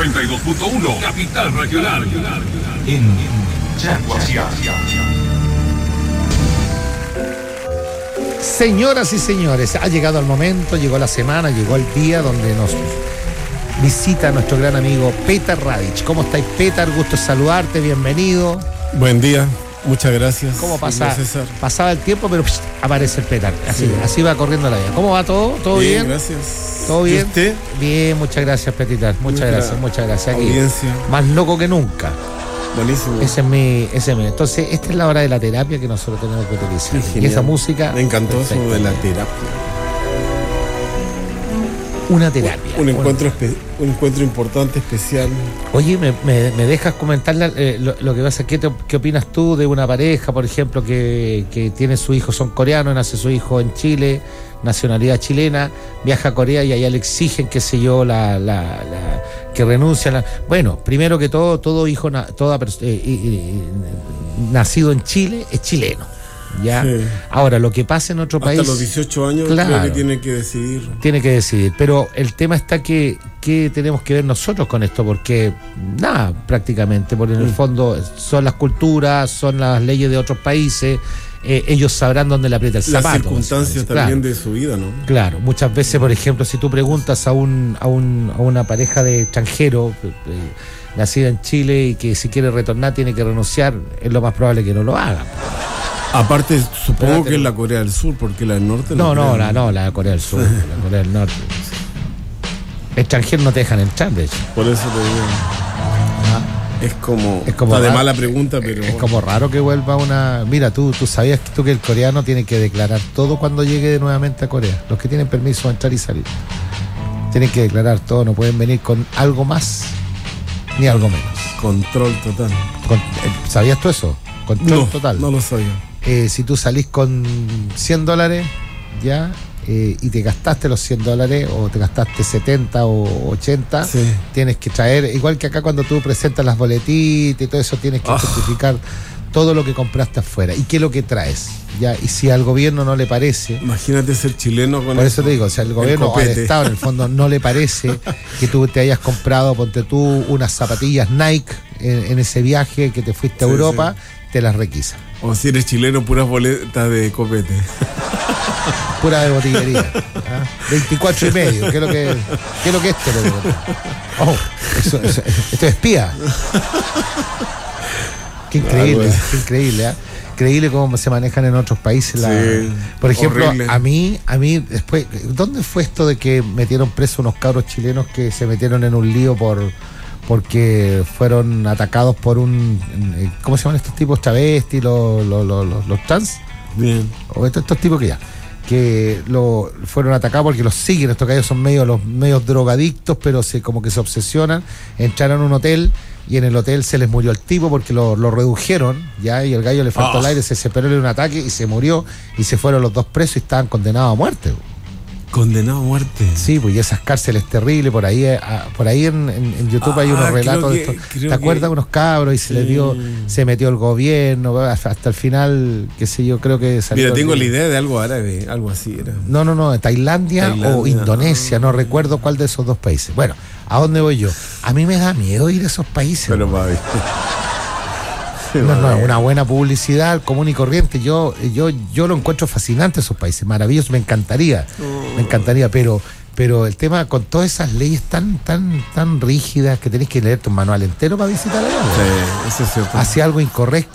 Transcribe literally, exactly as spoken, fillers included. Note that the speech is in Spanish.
noventa y dos punto uno, Capital Regional. En Yaguaciá. Señoras y señores, ha llegado el momento, llegó la semana, llegó el día donde nos visita nuestro gran amigo Petar Radich. ¿Cómo estáis, Petar? Gusto saludarte, bienvenido. Buen día, muchas gracias. ¿Cómo pasa? Pasaba el tiempo, pero psh, aparece el Petar. Así, sí. así va corriendo la vida. ¿Cómo va todo? ¿Todo bien? Bien, gracias. ¿Todo bien? ¿Y usted? Bien, muchas gracias, Petitar. Muchas Mucha gracias, muchas gracias. Aquí, audiencia. más loco que nunca. Buenísimo. Ese es mi, ese es mi. Entonces, esta es la hora de la terapia que nosotros tenemos que utilizar. Sí, y esa música. Me encantó perfecto. eso de la terapia. Una terapia. Un, un encuentro espe- un encuentro importante, especial. Oye, ¿me, me, me dejas comentar eh, lo, lo que pasa? ¿Qué, te, ¿Qué opinas tú de una pareja, por ejemplo, que, que tiene su hijo, son coreanos, nace su hijo en Chile, nacionalidad chilena, viaja a Corea y allá le exigen, qué sé yo, la, la, la que renuncian? La, bueno, primero que todo, todo hijo, na, toda eh, eh, nacido en Chile es chileno. ¿Ya? Sí. Ahora, lo que pasa en otro hasta país. Hasta los dieciocho años, claro, creo que tiene que decidir. Tiene que decidir. Pero el tema está que, que tenemos que ver nosotros con esto, porque nada, prácticamente, porque en el fondo son las culturas, son las leyes de otros países. Eh, ellos sabrán dónde le aprieta el zapato. Las circunstancias también, claro, de su vida, ¿no? Claro, muchas veces, por ejemplo, si tú preguntas a un a, un, a una pareja de extranjeros eh, nacida en Chile y que si quiere retornar tiene que renunciar, es lo más probable que no lo haga. Aparte, supongo Espérate. que es la Corea del Sur, porque la del Norte no. No, no, Corea... la, no, la Corea del Sur, la Corea del Norte. Extranjeros no te dejan entrar, de hecho. Por eso te digo. Ah, es como. Es como está raro, de mala pregunta, pero. Es, es como raro que vuelva una. Mira, tú, tú sabías que tú que el coreano tiene que declarar todo cuando llegue nuevamente a Corea. Los que tienen permiso de entrar y salir. Tienen que declarar todo, no pueden venir con algo más ni algo menos. Control total. Con, ¿Sabías tú eso? Control no, total. No lo sabía. Eh, si tú salís con cien dólares, ya, eh, y te gastaste los cien dólares, o te gastaste setenta o ochenta, sí, tienes que traer, igual que acá cuando tú presentas las boletitas y todo eso, tienes que oh. justificar todo lo que compraste afuera. ¿Y qué es lo que traes? Ya, y si al gobierno no le parece. Imagínate ser chileno con Por eso te digo, si al gobierno o al Estado, en el fondo, no le parece que tú te hayas comprado, ponte tú, unas zapatillas Nike en, en ese viaje que te fuiste a sí, Europa, sí, te las requisa. O si eres chileno, puras boletas de copete. Pura de botillería. ¿Ah? veinticuatro y medio, ¿qué es lo que, qué es lo que es esto? Oh, eso, eso, esto es espía. Qué increíble, ah, qué increíble, ¿eh? Increíble cómo se manejan en otros países. La... Sí, por ejemplo, horrible. a mí, a mí después, ¿dónde fue esto de que metieron preso unos cabros chilenos que se metieron en un lío por porque fueron atacados por un, ¿cómo se llaman estos tipos? Travestis, los, los, los, los trans. Bien. O estos, estos tipos que ya, que lo fueron atacados porque los siguen, estos gallos son medio, los medios drogadictos, pero se como que se obsesionan, entraron a un hotel y en el hotel se les murió el tipo porque lo, lo redujeron, ya, y el gallo le faltó oh. el aire, se separó de un ataque y se murió, y se fueron los dos presos y estaban condenados a muerte. Condenado a muerte. Sí, pues y esas cárceles terribles, por ahí a, por ahí en, en, en YouTube ah, hay unos relatos que, de esto. ¿Te acuerdas de unos cabros y se sí. les dio, se metió el gobierno hasta el final, qué sé yo, creo que salió. Mira, tengo de, la idea de algo árabe, algo así era. No, no, no, Tailandia, Tailandia o Indonesia, no, no recuerdo cuál de esos dos países. Bueno, ¿a dónde voy yo? A mí me da miedo ir a esos países. Pero papi. No, no, una buena publicidad común y corriente. Yo, yo, yo lo encuentro fascinante esos países, maravilloso, me encantaría, me encantaría, pero, pero el tema con todas esas leyes tan, tan, tan rígidas que tenés que leer tu manual entero para visitar allá. Sí, eso es cierto. Hacía algo incorrecto